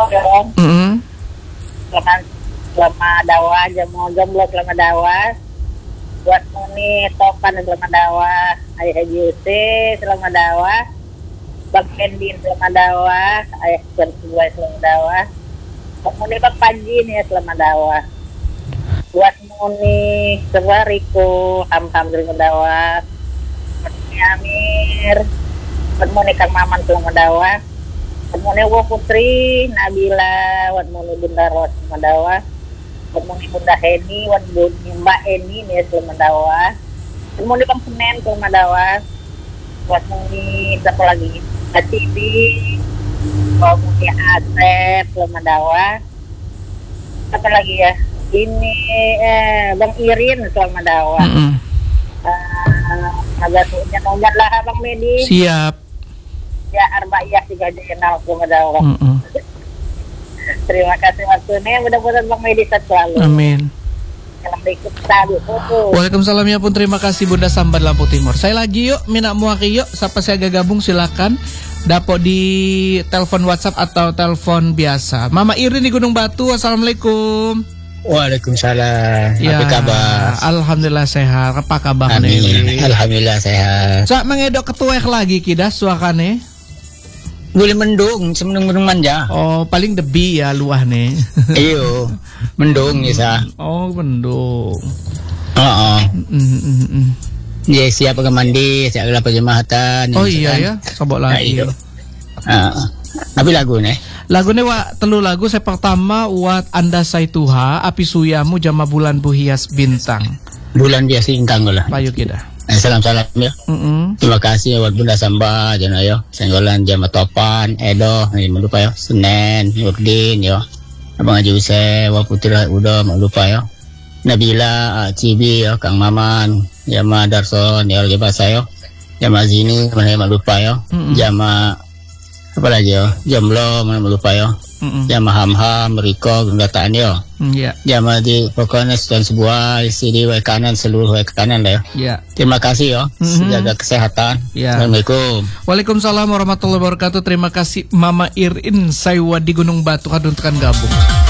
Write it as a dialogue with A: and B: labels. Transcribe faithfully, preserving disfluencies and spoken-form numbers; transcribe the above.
A: dong.
B: Mm-hmm.
A: Selamat selamat dawa, jamu jomblo selamat dawa. Buat Muni Topan selamat dawa, Ayah Haji Use selamat dawa. Bang Kendin selamat dawa, Ayah Tuan Sebuah selamat dawa. Buat Muni Bang Panji nih selamat dawa. Buat Muni Sebariko Ham-ham selamat dawa. Buat Muni Amir, buat Muni Kang Maman selamat dawa. Buat Muni Wo Putri Nabila, buat Muni Bunda Ros selamat dawa. Buat Muni Bunda Heni, buat Muni Mbak Heni nih selamat dawa. Buat Muni Bang Senen selamat dawa. Buat Muni siapa lagi? Atibi, buat Muni Asep selamat dawa. Apa lagi ya? Ini eh, Bang Irin selamat dawa.
B: Mm-hmm.
A: Uh, agak punya nomor lah Bang Medi.
B: Siap.
A: Ya Arba'iyah tiga jenal selamat dawa.
B: Mm-hmm.
A: Terima kasih waktunya, mudah-mudahan Bang Medi sehat selalu.
B: Amin.
A: Assalamualaikum. Salam.
B: Waalaikumsalam ya pun, terima kasih Bunda Sambat Lampu Timur. Saya lagi yuk, minat muaki yuk. Siapa saya agak gabung silakan. Dapot di telepon WhatsApp atau telepon biasa. Mama Irin di Gunung Batu. Assalamualaikum.
C: Waalaikumsalam.
B: Ya,
C: apa kabar?
B: Alhamdulillah sehat. Apa kabar
C: Amin.
B: nih?
C: Alhamdulillah sehat.
B: Sak mengedok ketuek lagi kidas suakane.
C: Boleh mendung, semendung-mendung manja.
B: Oh, paling debi ya luah nih.
C: Iyo, mendung bisa.
B: Oh, mendung.
C: Oh, oh.
B: Mm, mm, mm.
C: Dia siap ke mandi, siap ke pejemahatan.
B: Oh iya ya, sobok lagi.
C: Ah, tapi lagu nih.
B: Lagu nih wa telu lagu saya pertama wat Anda Sai Tuha, Api Suyamu Jama Bulan Buhias Bintang.
C: Bulan biasa ingkang lah.
B: Payu kita.
C: Eh, salam-salam ya.
B: Mm-mm.
C: Terima kasih buat Bunda Samba, jangan ayo. Senggolan Jama Topan, Edo, ini lupa ya. Senen, Nurdin yo. Abang Haji Use, Wa Putri Udo, lupa ya. Nabila, Cibi yo, Kang Maman, Jama Darson, ya Jama saya. Jama Zini, mana lupa ya. Jama apa lagi yo? Jomblo, mana lupa ya. Jama Ham-ham, Riko, Gendataan yo.
B: Iya.
C: Jama di pokoknya dan sebuah isi di W kanan seluruh W kanan lah ya.
B: Iya.
C: Terima kasih yo.
B: Mm-hmm.
C: Jaga kesehatan.
B: Ya.
C: Assalamualaikum.
B: Waalaikumsalam warahmatullahi wabarakatuh. Terima kasih Mama Irin Saiwa di Gunung Batu hadun tekan gabung.